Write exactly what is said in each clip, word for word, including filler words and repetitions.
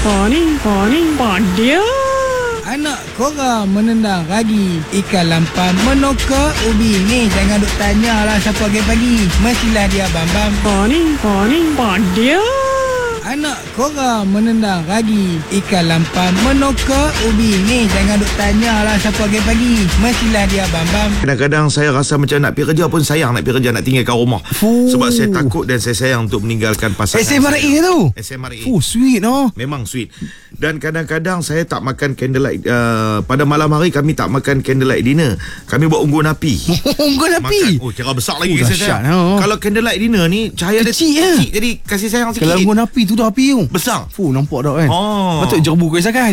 Morning, morning, Padia. Anak korang menendang ragi, ikan lampam menokok ubi. Ni jangan duk tanya lah siapa pagi-pagi. Mestilah dia bambam. Morning, morning, Padia. Anak korang menendang ragi, ikan lampam menokok ubi. Ni jangan duk tanya lah siapa pagi-pagi. Mestilah dia bambam. Kadang-kadang saya rasa macam nak pergi kerja pun sayang nak pergi kerja, nak tinggalkan rumah. Fuh. Sebab saya takut dan saya sayang untuk meninggalkan pasangan S M R A saya. tu? S M R A. Fuh, sweet no? Memang sweet. Dan kadang-kadang saya tak makan candlelight. Uh, pada malam hari kami tak makan candlelight dinner. Kami buat unggun api. Unggun api? Makan. Oh, kira besar lagi. Oh, dahsyat, no? Kalau candlelight dinner ni cahaya kecil dia ya? kecil. Jadi kasih sayang sikit. Kalau unggun api tu dah api tu besar. Fuh, nampak tak kan? Oh. Patut jerbu kesakan.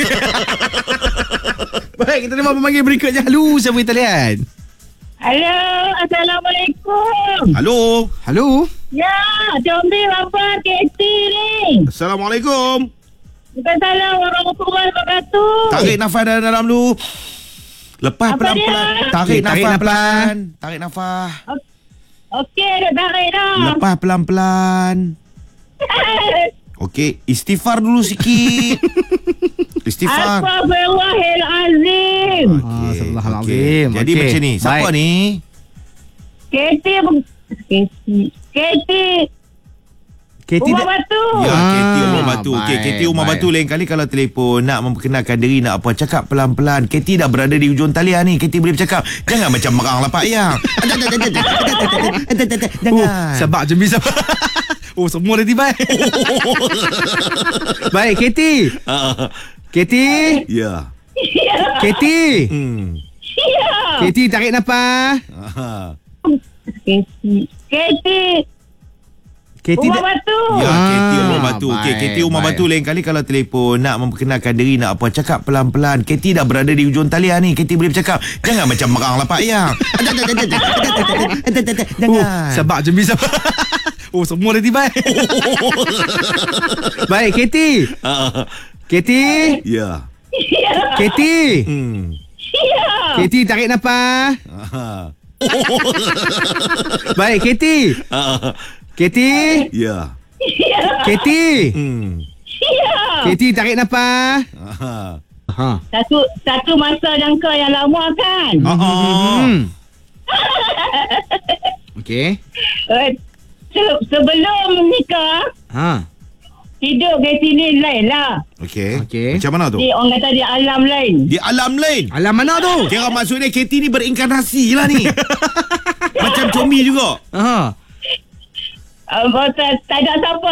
Baik, kita terima pemanggil berikutnya. Halo, siapa di talian? Halo, Assalamualaikum. Halo. Halo. Ya, Combi apa K T ni? Assalamualaikum. Bukan salah warahmatullahi wabarakatuh. Tarik nafas dalam dalam dulu. Lepas Apa pelan-pelan. dia? Tarik Okay, tarik nafas nafas. pelan. Tarik nafas. Okey, dah tarik dah. Lepas pelan-pelan. Okey, istighfar dulu sikit. Istighfar. Astaghfirullahalazim. Ah, Okey, Astagfirullahalazim. okey. Jadi Okey, macam ni. Siapa baik. ni? K T K T K T K T Rumah dah- Batu. Ya, Ah, K T Rumah Batu. Okey, K T baik, Rumah baik. Batu lain kali kalau telefon nak memperkenalkan diri, nak apa, cakap pelan-pelan. K T dah berada di hujung talian ni. K T boleh bercakap. Jangan macam merang lah Pak Yang. Oh, Jangan. sebab je bisa. Oh, semua dah tiba. Baik, K T. K T. Ya. Ya. K T. Hmm. Ya. K T, tarik nafas. Aha. K T K T K T Rumah dah- Batu. Ya, Ah, K T Rumah Batu. Okey, K T baik, Rumah baik. Batu lain kali kalau telefon nak memperkenalkan diri, nak apa, cakap pelan-pelan. K T dah berada di hujung talian ni. K T boleh bercakap. Jangan macam merang lah Pak Yang. Oh, Jangan. sebab je bisa. Oh, semua dah tiba. Baik, K T. K T. Ya. Ya. K T. Hmm. Ya. K T, tarik nafas. Aha. Baik, K T. K T. Ya. Ya. K T. Hmm. Ya. K T, tarik nafas. Aha. Ha. Satu satu masa jangka yang lama kan. Oh. Hmm. Okey. Eh, se- sebelum nikah Ha. hidup di sini lain lah. Okey. Okey. Macam mana tu? Di orang kata di alam lain. Di alam lain. Alam mana tu? Kira maksudnya K T ni berinkarnasi lah ni. Macam Combi juga. Ha. Uh, tak, tak ada siapa